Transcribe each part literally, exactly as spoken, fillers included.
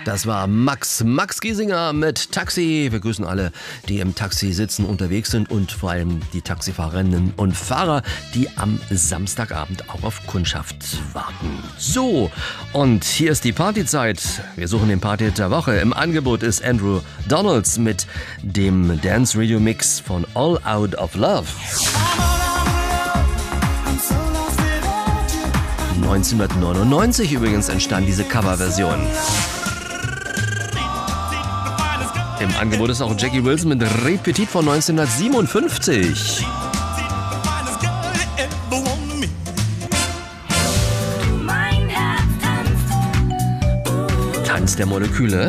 Das war Max, Max Giesinger mit Taxi. Wir grüßen alle, die im Taxi sitzen, unterwegs sind und vor allem die Taxifahrerinnen und Fahrer, die am Samstagabend auch auf Kundschaft warten. So, und hier ist die Partyzeit. Wir suchen den Party der Woche. Im Angebot ist Andrew Donalds mit dem Dance Radio Mix von All Out of Love. neunzehnhundertneunundneunzig übrigens entstand diese Coverversion. Im Angebot ist auch Jackie Wilson mit Repetit von neunzehnhundertsiebenundfünfzig. Tanz der Moleküle.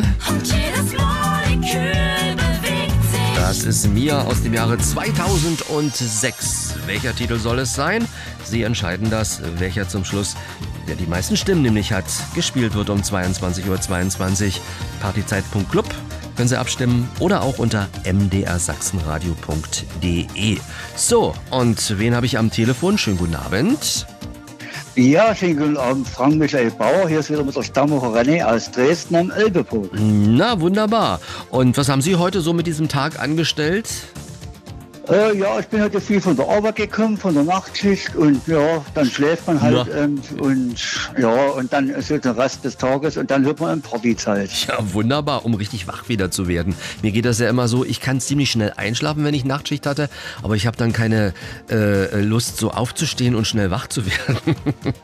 Das ist Mia aus dem Jahre zweitausendsechs. Welcher Titel soll es sein? Sie entscheiden das, welcher zum Schluss, der die meisten Stimmen nämlich hat, gespielt wird um zweiundzwanzig Uhr zweiundzwanzig. Partyzeit Punkt club. Können Sie abstimmen oder auch unter m d r sachsenradio punkt d e. So, und wen habe ich am Telefon? Schönen guten Abend. Ja, schönen guten Abend, Frank Michael Bauer. Hier ist wieder mit der Stammwoche René aus Dresden am Elbepunkt. Na, wunderbar. Und was haben Sie heute so mit diesem Tag angestellt? Äh, ja, ich bin heute viel von der Arbeit gekommen, von der Nachtschicht und ja, dann schläft man halt ähm, und ja, und dann ist so der Rest des Tages und dann hört man in Partyzeit. Ja, wunderbar, um richtig wach wieder zu werden. Mir geht das ja immer so, ich kann ziemlich schnell einschlafen, wenn ich Nachtschicht hatte, aber ich habe dann keine äh, Lust, so aufzustehen und schnell wach zu werden.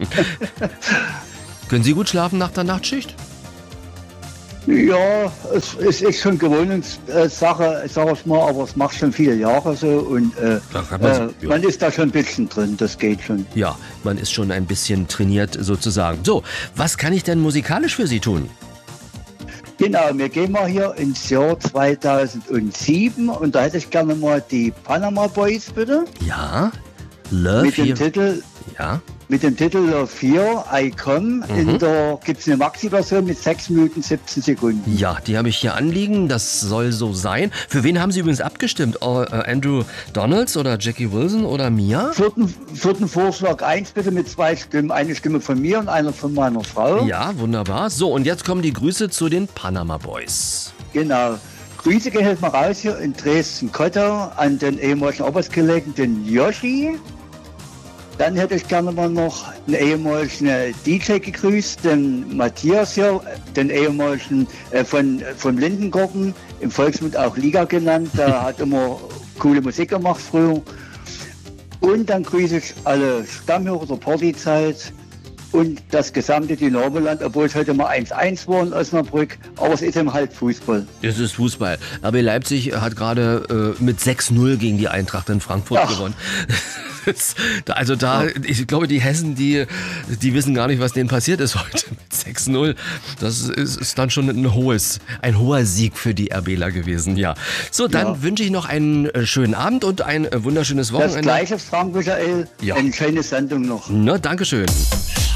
Können Sie gut schlafen nach der Nachtschicht? Ja, es, es ist schon Gewöhnungssache, sag ich mal, aber es macht schon viele Jahre so und äh, man, äh, ja. man ist da schon ein bisschen drin, das geht schon. Ja, man ist schon ein bisschen trainiert sozusagen. So, was kann ich denn musikalisch für Sie tun? Genau, wir gehen mal hier ins Jahr zweitausendsieben und da hätte ich gerne mal die Panama Boys, bitte. Ja, Love Mit dem Here. Titel... Ja. Mit dem Titel Love Here, I Come. Mhm. In der gibt es eine Maxi-Version mit sechs Minuten siebzehn Sekunden. Ja, die habe ich hier anliegen. Das soll so sein. Für wen haben Sie übrigens abgestimmt? Oh, äh, Andrew Donalds oder Jackie Wilson oder Mia? Für den, für den Vorschlag eins bitte mit zwei Stimmen. Eine Stimme von mir und eine von meiner Frau. Ja, wunderbar. So, und jetzt kommen die Grüße zu den Panama Boys. Genau. Grüße gehen jetzt mal raus hier in Dresden-Kottau an den ehemaligen Arbeitskollegen, den Yoshi. Dann hätte ich gerne mal noch einen ehemaligen D J gegrüßt, den Matthias hier, den ehemaligen äh, von, von Lindengarten, im Volksmund auch Liga genannt. Der hat immer coole Musik gemacht früher. Und dann grüße ich alle Stammhörer der Partyzeit und das gesamte Dynamo-Land, obwohl es heute mal eins eins war in Osnabrück, aber es ist eben halt Fußball. Es ist Fußball. R B Leipzig hat gerade äh, mit sechs null gegen die Eintracht in Frankfurt Ach. gewonnen. Also da, ich glaube, die Hessen, die, die wissen gar nicht, was denen passiert ist heute mit sechs null. Das ist, ist dann schon ein hohes, ein hoher Sieg für die RBler gewesen, ja. So, dann Ja. wünsche ich noch einen äh, schönen Abend und ein äh, wunderschönes Wochenende. Das gleiche, Frank Michael, Ja. eine schöne Sendung noch. Na, Dankeschön.